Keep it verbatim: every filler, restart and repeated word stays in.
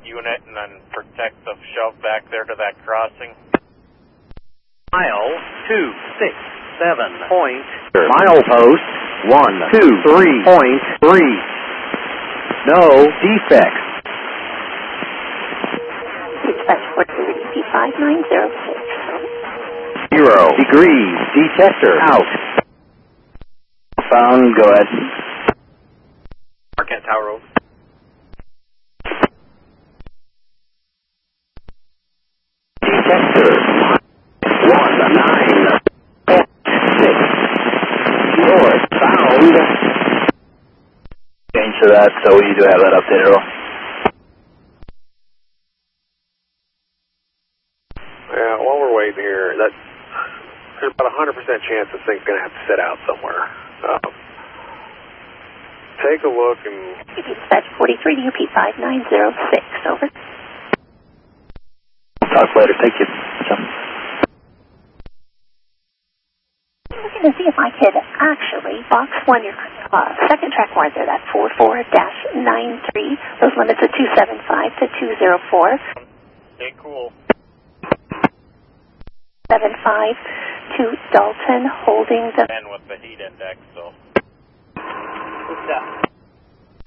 unit and then protect the shove back there to that crossing. Mile two six seven point. Mile post one two three point three. No defects. Dispatch four three P five nine zero six. Zero degrees detector out. Found. Go ahead. Marquette Tower Road. Detector one nine six. North found. Change to that, so we do have that updated, Earl. Yeah, while we're waiting here, that there's about a hundred percent chance this thing's gonna have to sit out somewhere. Um, take a look and. Dispatch forty-three to U P five nine zero six. Over. Talk later. Thank you. Looking to see if I could actually box one your uh, second track wire there, that four four dash nine three. Those limits are two seven five to two zero four. Stay cool. seven five to Dalton, holding the. And with the heat index, so. What's that?